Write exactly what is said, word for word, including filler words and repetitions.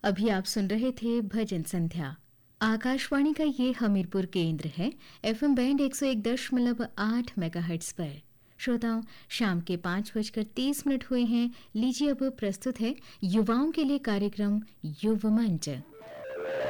अभी आप सुन रहे थे भजन संध्या। आकाशवाणी का ये हमीरपुर केंद्र है, एफएम बैंड एक सौ एक दशमलव आठ मेगाहर्ट्ज पर। श्रोताओं, शाम के पाँच बजकर तीस मिनट हुए हैं। लीजिए अब प्रस्तुत है युवाओं के लिए कार्यक्रम युवा मंच।